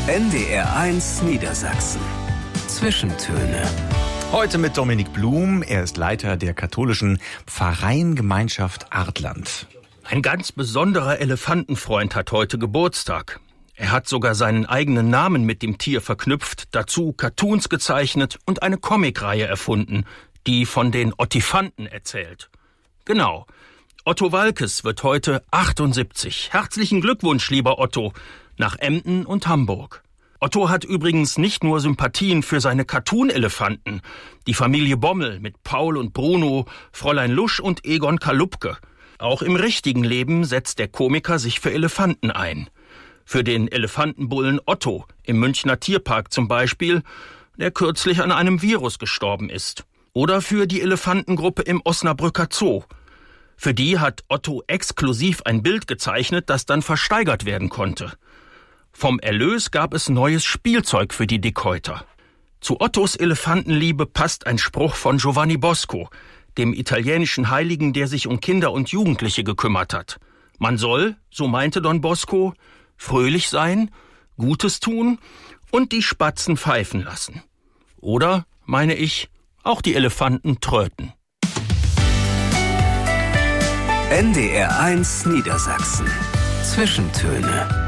NDR1 Niedersachsen. Zwischentöne. Heute mit Dominik Blum. Er ist Leiter der katholischen Pfarreiengemeinschaft Artland. Ein ganz besonderer Elefantenfreund hat heute Geburtstag. Er hat sogar seinen eigenen Namen mit dem Tier verknüpft, dazu Cartoons gezeichnet und eine Comicreihe erfunden, die von den Ottifanten erzählt. Genau. Otto Waalkes wird heute 78. Herzlichen Glückwunsch, lieber Otto, nach Emden und Hamburg. Otto hat übrigens nicht nur Sympathien für seine Cartoon-Elefanten, die Familie Bommel mit Paul und Bruno, Fräulein Lusch und Egon Kalupke. Auch im richtigen Leben setzt der Komiker sich für Elefanten ein. Für den Elefantenbullen Otto im Münchner Tierpark zum Beispiel, der kürzlich an einem Virus gestorben ist. Oder für die Elefantengruppe im Osnabrücker Zoo. Für die hat Otto exklusiv ein Bild gezeichnet, das dann versteigert werden konnte. Vom Erlös gab es neues Spielzeug für die Dickhäuter. Zu Ottos Elefantenliebe passt ein Spruch von Giovanni Bosco, dem italienischen Heiligen, der sich um Kinder und Jugendliche gekümmert hat. Man soll, so meinte Don Bosco, fröhlich sein, Gutes tun und die Spatzen pfeifen lassen. Oder, meine ich, auch die Elefanten tröten. NDR1 Niedersachsen. Zwischentöne.